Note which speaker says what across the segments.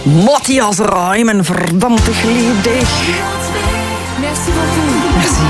Speaker 1: Matthias Rai, mijn verdammte geliefde.
Speaker 2: Merci beaucoup.
Speaker 1: Merci.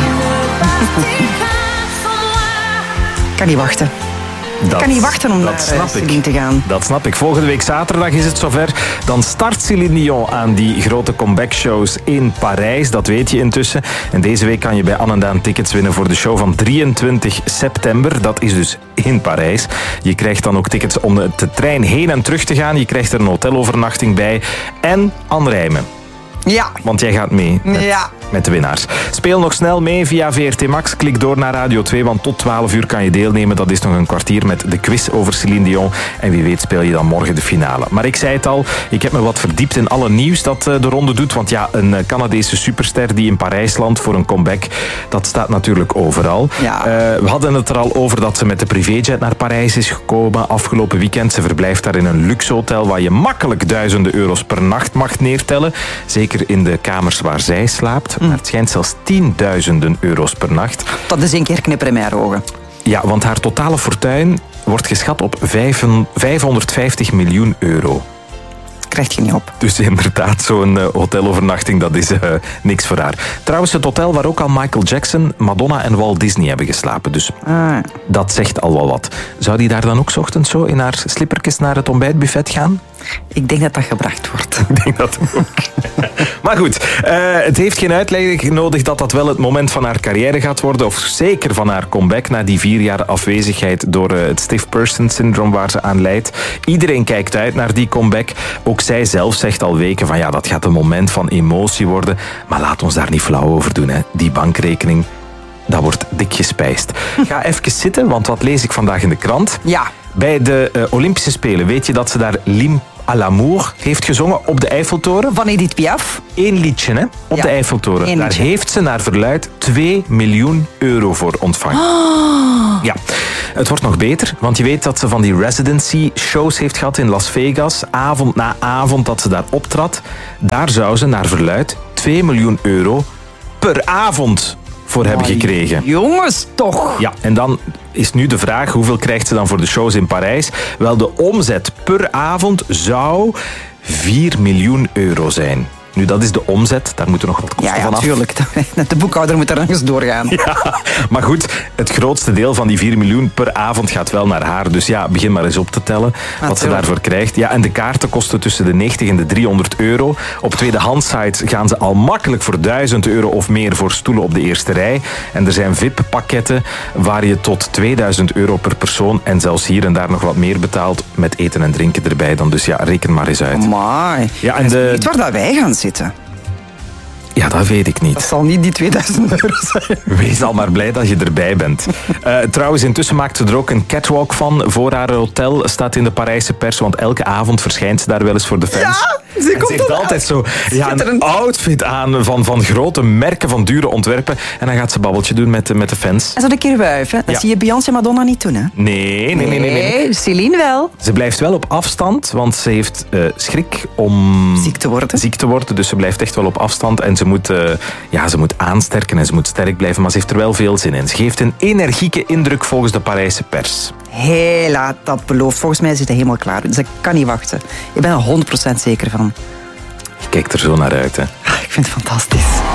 Speaker 1: Kan niet wachten. Ik kan niet wachten om naar Celine te gaan.
Speaker 3: Dat snap ik. Volgende week zaterdag is het zover. Dan start Céline Dion aan die grote comeback-shows in Parijs. Dat weet je intussen. En deze week kan je bij Anne en Daan tickets winnen voor de show van 23 september. Dat is dus in Parijs. Je krijgt dan ook tickets om de trein heen en terug te gaan. Je krijgt er een hotelovernachting bij. En Anne Rijmen.
Speaker 1: Ja.
Speaker 3: Want jij gaat mee met de winnaars. Speel nog snel mee via VRT Max. Klik door naar Radio 2, want tot 12 uur kan je deelnemen. Dat is nog een kwartier met de quiz over Céline Dion. En wie weet speel je dan morgen de finale. Maar ik zei het al, ik heb me wat verdiept in alle nieuws dat de ronde doet. Want ja, een Canadese superster die in Parijs landt voor een comeback, dat staat natuurlijk overal.
Speaker 1: Ja.
Speaker 3: We hadden het er al over dat ze met de privéjet naar Parijs is gekomen afgelopen weekend. Ze verblijft daar in een luxe hotel waar je makkelijk duizenden euro's per nacht mag neertellen. Zeker in de kamers waar zij slaapt. Maar het schijnt zelfs 10.000 euro's per nacht.
Speaker 1: Dat is een keer knipperen in mijn ogen.
Speaker 3: Ja, want haar totale fortuin wordt geschat op 550 miljoen euro.
Speaker 1: Krijg je niet op.
Speaker 3: Dus inderdaad, zo'n hotelovernachting, dat is niks voor haar. Trouwens, het hotel waar ook al Michael Jackson, Madonna en Walt Disney hebben geslapen. Dus dat zegt al wel wat. Zou die daar dan ook 's ochtends zo in haar slippertjes naar het ontbijtbuffet gaan?
Speaker 1: Ik denk dat dat gebracht wordt.
Speaker 3: Ik denk dat ook. Maar goed, het heeft geen uitleg nodig dat dat wel het moment van haar carrière gaat worden. Of zeker van haar comeback na die 4 jaar afwezigheid door het stiff person syndroom waar ze aan lijdt. Iedereen kijkt uit naar die comeback. Ook zij zelf zegt al weken van ja, dat gaat een moment van emotie worden. Maar laat ons daar niet flauw over doen. Hè. Die bankrekening, dat wordt dik gespijsd. Ga even zitten, want wat lees ik vandaag in de krant?
Speaker 1: Ja.
Speaker 3: Bij de Olympische Spelen weet je dat ze daar L'Hymne à l'amour heeft gezongen op de Eiffeltoren.
Speaker 1: Van Edith Piaf.
Speaker 3: 1 liedje, hè? Op de Eiffeltoren. Daar heeft ze naar verluidt 2 miljoen euro voor ontvangen.
Speaker 1: Oh.
Speaker 3: Ja, het wordt nog beter, want je weet dat ze van die residency shows heeft gehad in Las Vegas. Avond na avond dat ze daar optrad. Daar zou ze naar verluidt 2 miljoen euro per avond voor hebben gekregen.
Speaker 1: Jongens, toch?
Speaker 3: Ja, en dan is nu de vraag, hoeveel krijgt ze dan voor de shows in Parijs? Wel, de omzet per avond zou 4 miljoen euro zijn. Nu, dat is de omzet. Daar moeten nog wat kosten vanaf.
Speaker 1: Ja, natuurlijk. De boekhouder moet er nog eens doorgaan.
Speaker 3: Ja, maar goed, het grootste deel van die 4 miljoen per avond gaat wel naar haar. Dus ja, begin maar eens op te tellen wat ze daarvoor krijgt. Ja, en de kaarten kosten tussen de 90 en de 300 euro. Op tweedehandsites gaan ze al makkelijk voor 1000 euro of meer voor stoelen op de eerste rij. En er zijn VIP-pakketten waar je tot 2000 euro per persoon en zelfs hier en daar nog wat meer betaalt met eten en drinken erbij. Dan dus ja, reken maar eens uit.
Speaker 1: Amai.
Speaker 3: Ja, en
Speaker 1: weet waar dat wij gaan zitten.
Speaker 3: Ja, dat weet ik niet.
Speaker 1: Dat zal niet die 2000 euro zijn.
Speaker 3: Wees al maar blij dat je erbij bent. Trouwens, intussen maakt ze er ook een catwalk van. Voor haar hotel staat in de Parijse pers, want elke avond verschijnt ze daar wel eens voor de fans.
Speaker 1: Ja,
Speaker 3: ze heeft altijd zo een outfit aan van grote merken, van dure ontwerpen. En dan gaat ze babbeltje doen met de fans.
Speaker 1: En zo een keer wuiven. Dat zie je Beyoncé en Madonna niet doen, hè?
Speaker 3: Nee.
Speaker 1: Celine wel.
Speaker 3: Ze blijft wel op afstand, want ze heeft schrik om ziek te worden. Dus ze blijft echt wel op afstand. En ze moet aansterken en ze moet sterk blijven. Maar ze heeft er wel veel zin in. Ze geeft een energieke indruk volgens de Parijse pers.
Speaker 1: Hela, dat belooft. Volgens mij zit hij helemaal klaar. Dus ik kan niet wachten. Ik ben er 100% zeker van.
Speaker 3: Ik kijk er zo naar uit, hè.
Speaker 1: Ik vind het fantastisch.